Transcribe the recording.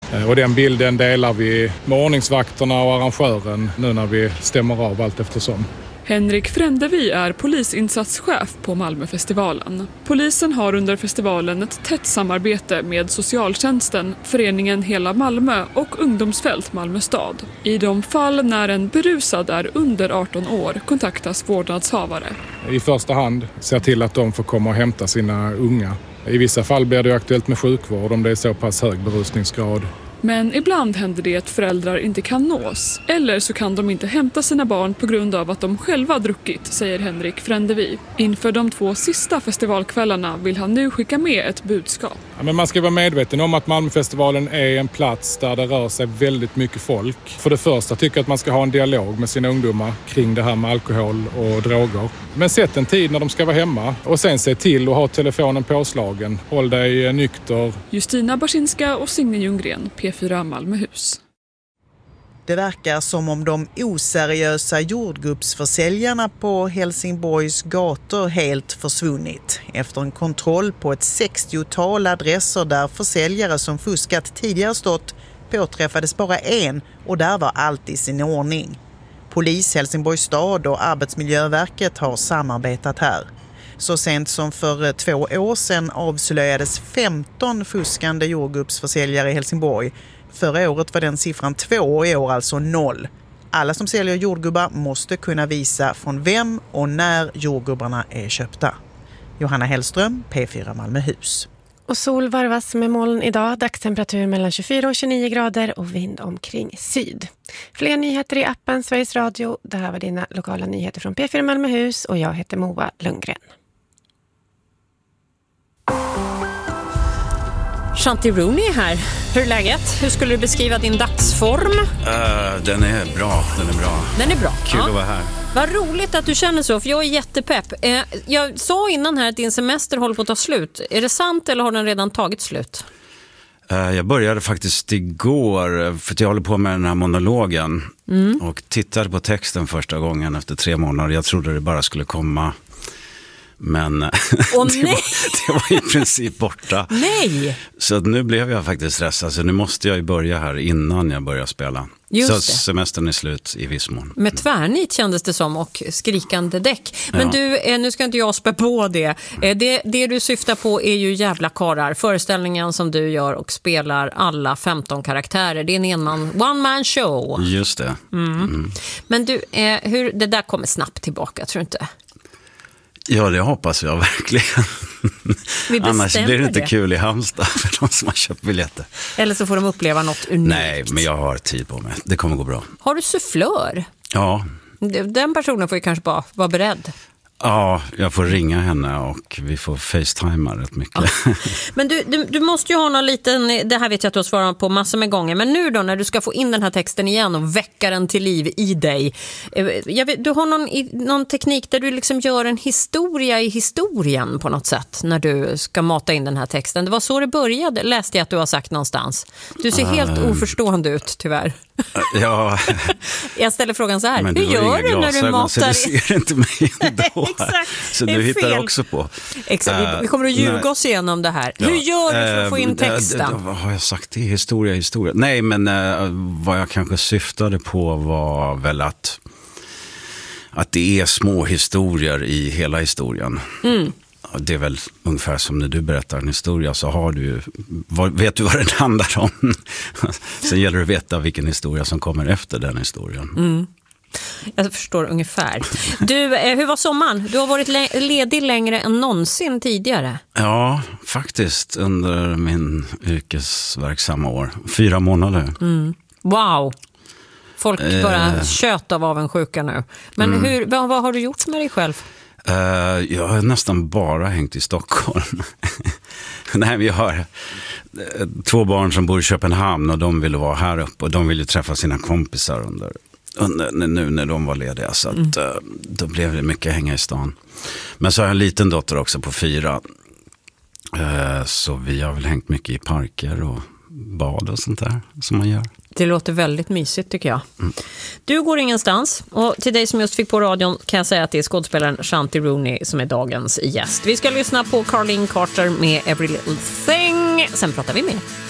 Och den bilden delar vi med ordningsvakterna och arrangören nu när vi stämmer av allt eftersom. Henrik Frändevi är polisinsatschef på Malmöfestivalen. Polisen har under festivalen ett tätt samarbete med socialtjänsten, föreningen Hela Malmö och ungdomsfält Malmö stad. I de fall när en berusad är under 18 år kontaktas vårdnadshavare. I första hand ser till att de får komma och hämta sina unga. I vissa fall blir det aktuellt med sjukvård om det är så pass hög berusningsgrad. Men ibland händer det att föräldrar inte kan nås. Eller så kan de inte hämta sina barn på grund av att de själva druckit, säger Henrik Frändevi. Inför de 2 sista festivalkvällarna vill han nu skicka med ett budskap. Ja, men man ska vara medveten om att Malmöfestivalen är en plats där det rör sig väldigt mycket folk. För det första tycker jag att man ska ha en dialog med sina ungdomar kring det här med alkohol och droger. Men sätt en tid när de ska vara hemma och sen se till att ha telefonen påslagen. Håll dig nykter. Justina Barsinska och Signe Ljunggren, P4 Malmöhus. Det verkar som om de oseriösa jordgubbsförsäljarna på Helsingborgs gator helt försvunnit. Efter en kontroll på ett 60-tal adresser där försäljare som fuskat tidigare stått påträffades bara en och där var allt i sin ordning. Polis, Helsingborgs stad och Arbetsmiljöverket har samarbetat här. Så sent som för 2 år sedan avslöjades 15 fuskande jordgubbsförsäljare i Helsingborg. Förra året var den siffran 2 och i år alltså 0. Alla som säljer jordgubbar måste kunna visa från vem och när jordgubbarna är köpta. Johanna Hellström, P4 Malmöhus. Och sol varvas med moln idag, dagstemperatur mellan 24 och 29 grader och vind omkring syd. Fler nyheter i appen Sveriges Radio. Det här var dina lokala nyheter från P4 Malmöhus och jag heter Moa Lundgren. Shanti Rooney är här. Hur är läget? Hur skulle du beskriva din dagsform? Den är bra. Den är bra. Kul att vara här. Vad roligt att du känner så, för jag är jättepepp. Jag sa innan här att din semester håller på att ta slut. Är det sant eller har den redan tagit slut? Jag började faktiskt igår, för att jag håller på med den här monologen. Och tittade på texten första gången efter 3 månader. Jag trodde det bara skulle komma... Men det var i princip borta. Nej! Så nu blev jag faktiskt stressad. Så nu måste jag ju börja här innan jag börjar spela. Så semestern är slut i viss mån. Med tvärnit kändes det som och skrikande däck. Men du, nu ska inte jag spä på det. Det du syftar på är ju Jävla karlar. Föreställningen som du gör och spelar alla 15 karaktärer. Det är en one-man show. Just det. Men du, hur det där kommer snabbt tillbaka, tror du inte? Ja, det hoppas jag verkligen. Annars blir det inte kul i Halmstad för de som har köpt biljetter. Eller så får de uppleva något unikt. Nej, men jag har tid på mig. Det kommer gå bra. Har du sufflör? Ja. Den personen får ju kanske bara vara beredd. Ja, jag får ringa henne och vi får facetimea rätt mycket. Ja. Men du måste ju ha någon liten, det här vet jag att du har svarat på massor med gånger, men nu då när du ska få in den här texten igen och väcka den till liv i dig. Du har någon teknik där du liksom gör en historia i historien på något sätt när du ska mata in den här texten. Det var så det började, läste jag att du har sagt någonstans. Du ser helt oförstående ut, tyvärr. Ja. Jag ställer frågan så här, hur gör du när du matar? Så du ser inte mig ändå. Exakt. Så du hittar också på. Exakt, vi kommer att ljuga oss igenom det här. Hur gör du för att få in texten? Vad har jag sagt? Det är historia. Nej, men vad jag kanske syftade på var väl att det är små historier i hela historien. Det är väl ungefär som när du berättar en historia så har du vet du vad det handlar om. Sen gäller det att veta vilken historia som kommer efter den historien. Jag förstår ungefär. Du, hur var sommaren? Du har varit ledig längre än någonsin tidigare. Ja, faktiskt under min yrkesverksamma år. 4 månader. Wow! Folk bara tjöt av avundsjuka nu. Men vad har du gjort med dig själv? Jag har nästan bara hängt i Stockholm. Nej, vi har 2 barn som bor i Köpenhamn och de ville vara här uppe och de ville träffa sina kompisar nu när de var lediga, så att, då blev det mycket hänga i stan. Men så har jag en liten dotter också på 4, så vi har väl hängt mycket i parker och bad och sånt där som man gör. Det låter väldigt mysigt tycker jag. Du går ingenstans, och till dig som just fick på radion kan jag säga att det är skådespelaren Shanti Rooney som är dagens gäst. Vi ska lyssna på Carlene Carter med Every Little Thing, sen pratar vi mer.